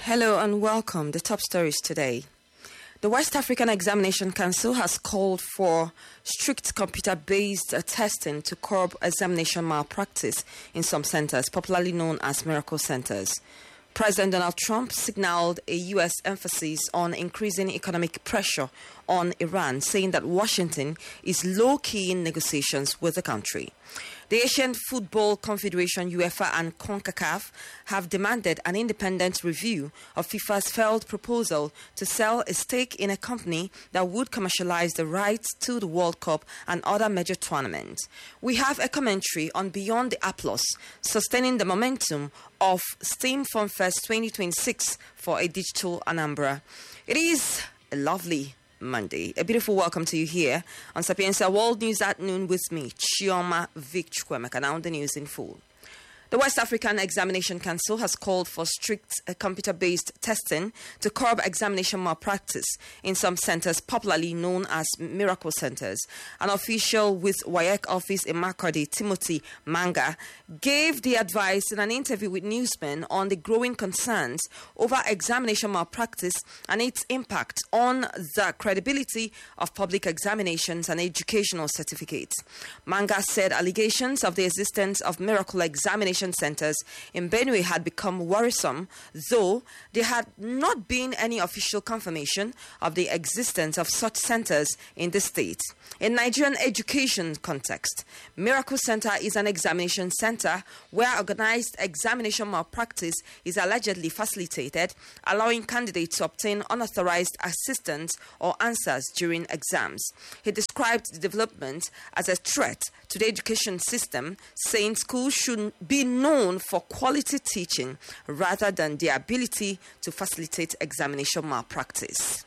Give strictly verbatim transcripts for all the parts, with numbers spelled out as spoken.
Hello and welcome. The top stories today. The West African Examination Council has called for strict computer-based uh, testing to curb examination malpractice in some centers, popularly known as miracle centers. President Donald Trump signaled a U S emphasis on increasing economic pressure on Iran, saying that Washington is low-key in negotiations with the country. The Asian Football Confederation, UEFA, and CONCACAF have demanded an independent review of FIFA's failed proposal to sell a stake in a company that would commercialize the rights to the World Cup and other major tournaments. We have a commentary on Beyond the Applause, sustaining the momentum of STEAM Fun Fest twenty twenty-six for a digital Anambra. It is a lovely Monday. A beautiful welcome to you here on Sapienza World News at noon with me, Chioma Vickwemeka. Now the news in full. The West African Examination Council has called for strict uh, computer-based testing to curb examination malpractice in some centers, popularly known as miracle centers. An official with W A E C office in Makurdi, Timothy Manga, gave the advice in an interview with newsmen on the growing concerns over examination malpractice and its impact on the credibility of public examinations and educational certificates. Manga said allegations of the existence of miracle examination centers in Benue had become worrisome, though there had not been any official confirmation of the existence of such centers in the state. In Nigerian education context, Miracle Center is an examination center where organized examination malpractice is allegedly facilitated, allowing candidates to obtain unauthorized assistance or answers during exams. He described the development as a threat to the education system, saying schools should be known for quality teaching rather than their ability to facilitate examination malpractice.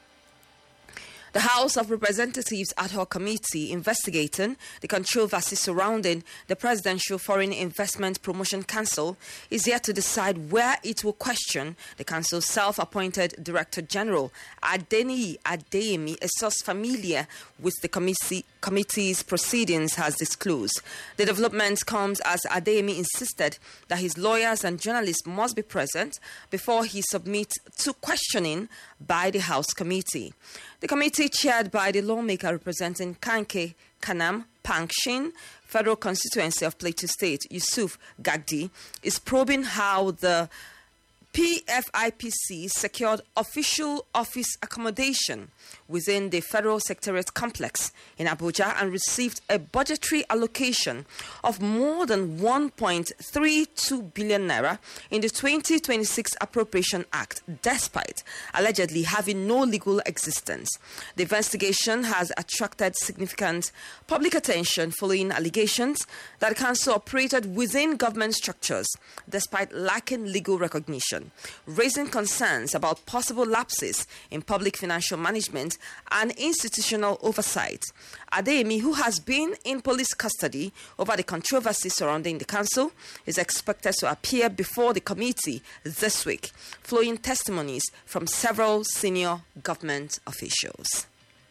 The House of Representatives Ad Hoc Committee investigating the controversy surrounding the Presidential Foreign Investment Promotion Council is yet to decide where it will question the Council's self-appointed Director General, Adeniyi Adeyemi, a source familiar with the committee, committee's proceedings, has disclosed. The development comes as Adeyemi insisted that his lawyers and journalists must be present before he submits to questioning by the House Committee. The committee, chaired by the lawmaker representing Kanke Kanam Pankshin, Federal Constituency of Plateau State, Yusuf Gagdi, is probing how the P F I P C secured official office accommodation within the Federal Secretariat complex in Abuja and received a budgetary allocation of more than one point three two billion naira in the twenty twenty-six Appropriation Act, despite allegedly having no legal existence. The investigation has attracted significant public attention following allegations that the council operated within government structures despite lacking legal recognition, raising concerns about possible lapses in public financial management and institutional oversight. Adeyemi, who has been in police custody over the controversy surrounding the council, is expected to appear before the committee this week, flowing testimonies from several senior government officials.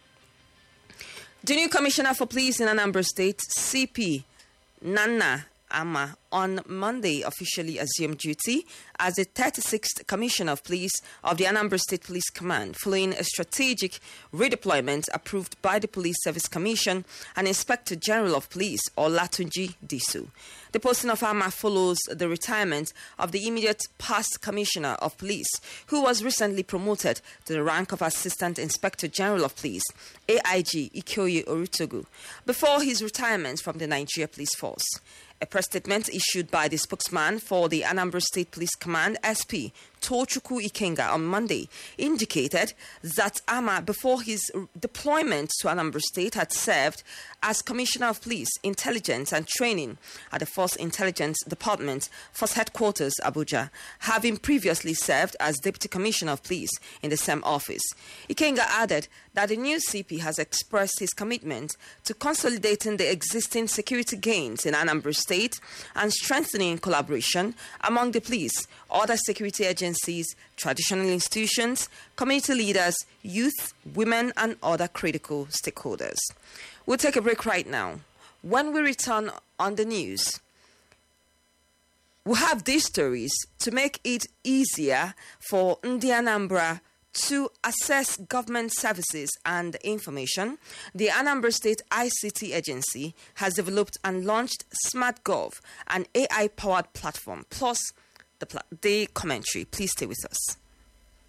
The new Commissioner for Police in Anambra State, C P Nana Ama, on Monday officially assumed duty as the thirty-sixth Commissioner of Police of the Anambra State Police Command, following a strategic redeployment approved by the Police Service Commission and Inspector General of Police, Olatunji Disu. The posting of Ama follows the retirement of the immediate past Commissioner of Police, who was recently promoted to the rank of Assistant Inspector General of Police, A I G Ikoyi Orutogu, before his retirement from the Nigeria Police Force. A press statement issued by the spokesman for the Anambra State Police Command, S P Tochukwu Ikenga, on Monday indicated that Ama, before his deployment to Anambra State, had served as Commissioner of Police, Intelligence and Training at the Force Intelligence Department, Force Headquarters, Abuja, having previously served as Deputy Commissioner of Police in the same office. Ikenga added that the new C P has expressed his commitment to consolidating the existing security gains in Anambra State and strengthening collaboration among the police, other security agencies, traditional institutions, community leaders, youth, women, and other critical stakeholders. We'll take a break right now. When we return on the news, We have these stories to make it easier for Ndi Anambra to access government services and information. The Anambra State I C T Agency has developed and launched SmartGov, an A I-powered platform, plus the, pla- the commentary. Please stay with us.